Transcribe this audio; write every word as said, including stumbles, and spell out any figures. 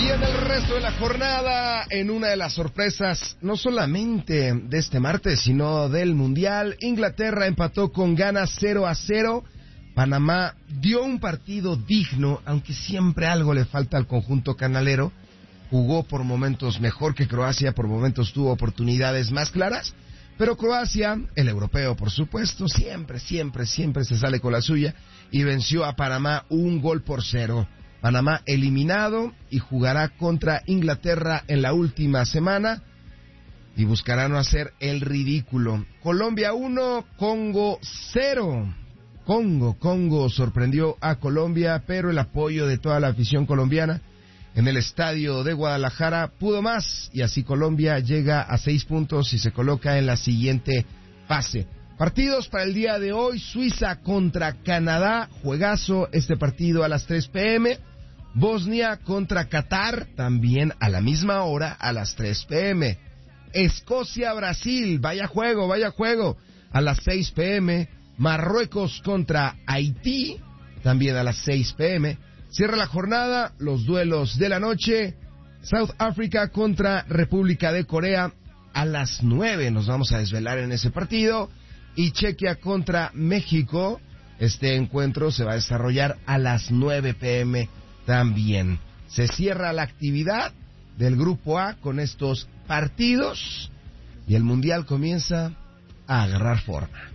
Y en el resto de la jornada, en una de las sorpresas, no solamente de este martes, sino del Mundial, Inglaterra empató con Ghana cero a cero. Panamá dio un partido digno, aunque siempre algo le falta al conjunto canalero. Jugó por momentos mejor que Croacia, por momentos tuvo oportunidades más claras, pero Croacia, el europeo por supuesto, siempre, siempre, siempre se sale con la suya y venció a Panamá un gol por cero. Panamá eliminado y jugará contra Inglaterra en la última semana y buscará no hacer el ridículo. Colombia uno, Congo cero. Congo, Congo sorprendió a Colombia, pero el apoyo de toda la afición colombiana en el estadio de Guadalajara pudo más, y así Colombia llega a seis puntos y se coloca en la siguiente fase. Partidos para el día de hoy: Suiza contra Canadá, juegazo este partido a las tres pm. Bosnia contra Qatar, también a la misma hora, a las tres pm. Escocia-Brasil, vaya juego, vaya juego, a las seis pm. Marruecos contra Haití, también a las seis pm. Cierra la jornada, los duelos de la noche: South Africa contra República de Corea, a las nueve nos vamos a desvelar en ese partido. Y Chequia contra México, este encuentro se va a desarrollar a las nueve pm también. Se cierra la actividad del Grupo A con estos partidos y el Mundial comienza a agarrar forma.